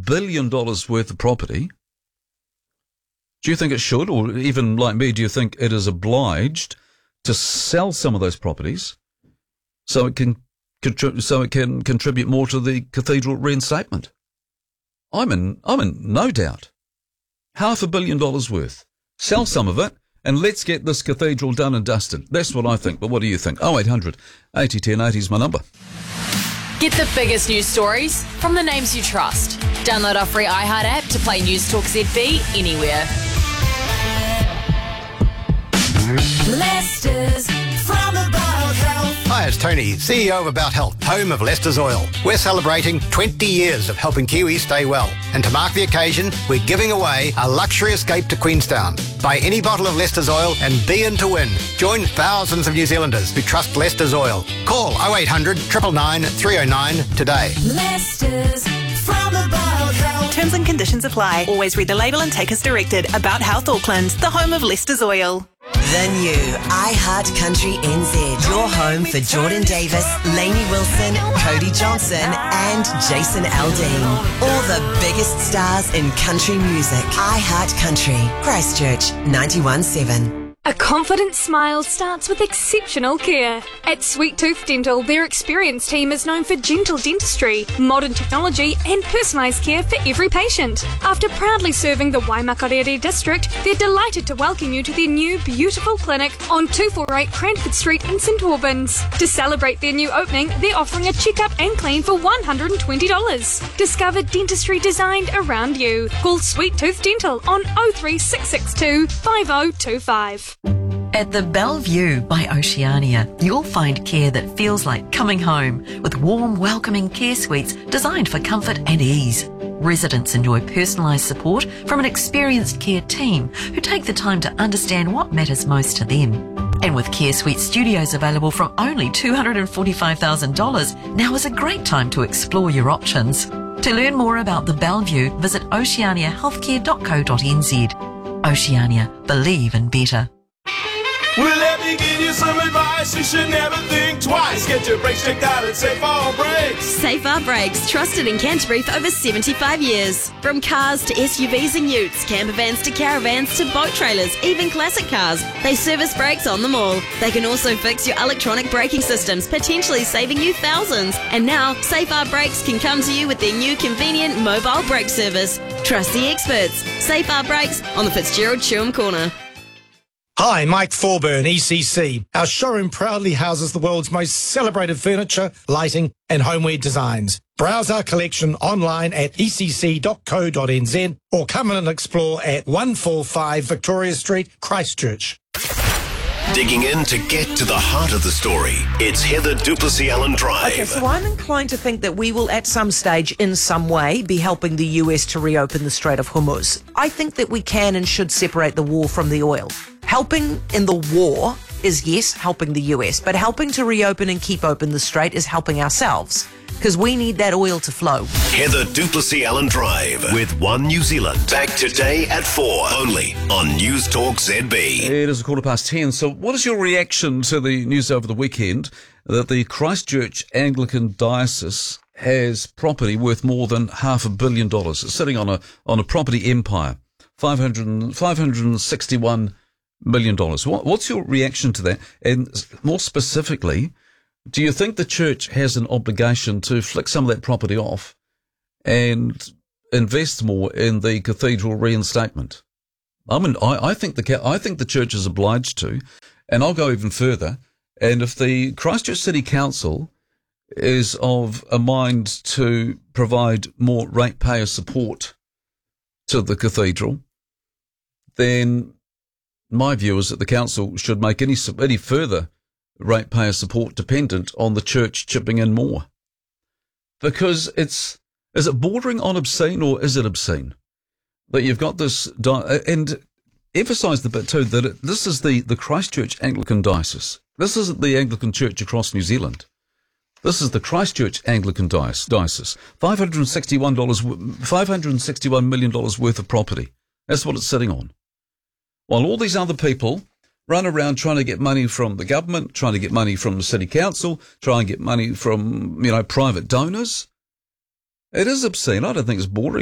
billion worth of property, do you think it should, or even like me, do you think it is obliged to sell some of those properties so it can contribute more to the cathedral reinstatement? I'm in no doubt. $500 million worth. Sell some of it, and let's get this cathedral done and dusted. That's what I think, but what do you think? 0800 80 10 80 is my number. Get the biggest news stories from the names you trust. Download our free iHeart app to play News Talk ZB anywhere. Leicester's from About Health. Hi, it's Tony, CEO of About Health, home of Leicester's Oil. We're celebrating 20 years of helping Kiwis stay well. And to mark the occasion, we're giving away a luxury escape to Queenstown. Buy any bottle of Leicester's Oil and be in to win. Join thousands of New Zealanders who trust Leicester's Oil. Call 0800 999 309 today. Leicester's from About Health. Terms and conditions apply. Always read the label and take as directed. About Health Auckland, the home of Leicester's Oil. The new iHeart Country NZ. Your home for Jordan Davis, Lainey Wilson, Cody Johnson and Jason Aldean. All the biggest stars in country music. iHeart Country, Christchurch 91.7. A confident smile starts with exceptional care. At Sweet Tooth Dental, their experienced team is known for gentle dentistry, modern technology and personalised care for every patient. After proudly serving the Waimakarere district, they're delighted to welcome you to their new beautiful clinic on 248 Cranford Street in St Albans. To celebrate their new opening, they're offering a checkup and clean for $120. Discover dentistry designed around you. Call Sweet Tooth Dental on 03662 5025. At the Bellevue by Oceania, you'll find care that feels like coming home with warm, welcoming care suites designed for comfort and ease. Residents enjoy personalised support from an experienced care team who take the time to understand what matters most to them. And with Care Suite Studios available from only $245,000, now is a great time to explore your options. To learn more about the Bellevue, visit oceaniahealthcare.co.nz. Oceania, believe in better. Well, let me give you some advice. You should never think twice. Get your brakes checked out at Safe Our Brakes. Safe Our Brakes, trusted in Canterbury for over 75 years. From cars to SUVs and utes, camper vans to caravans to boat trailers, even classic cars, they service brakes on them all. They can also fix your electronic braking systems, potentially saving you thousands. And now, Safe Our Brakes can come to you with their new convenient mobile brake service. Trust the experts. Safe Our Brakes on the Fitzgerald Chewham Corner. Hi, Mike Forburn, ECC. Our showroom proudly houses the world's most celebrated furniture, lighting and homeware designs. Browse our collection online at ecc.co.nz or come in and explore at 145 Victoria Street, Christchurch. Digging in to get to the heart of the story. It's Heather Duplessis-Allen Drive. Okay, so I'm inclined to think that we will at some stage, in some way, be helping the US to reopen the Strait of Hormuz. I think that we can and should separate the war from the oil. Helping in the war is, yes, helping the US, but helping to reopen and keep open the strait is helping ourselves, because we need that oil to flow. Heather Duplessis-Allen Drive with One New Zealand. Back today at 4, only on News Talk ZB. It is 10:15. So what is your reaction to the news over the weekend that the Christchurch Anglican Diocese has property worth more than $500 million? It's sitting on a property empire, $561 million. What's your reaction to that? And more specifically, do you think the church has an obligation to flick some of that property off and invest more in the cathedral reinstatement? I think the church is obliged to, and I'll go even further. And if the Christchurch City Council is of a mind to provide more ratepayer support to the cathedral, then my view is that the council should make any further ratepayer support dependent on the church chipping in more. Because is it bordering on obscene, or is it obscene that you've got this, and emphasise the bit too that this is the Christchurch Anglican Diocese. This isn't the Anglican Church across New Zealand. This is the Christchurch Anglican Diocese. $561 million worth of property. That's what it's sitting on. While all these other people run around trying to get money from the government, trying to get money from the city council, trying to get money from, private donors. It is obscene. I don't think it's bordering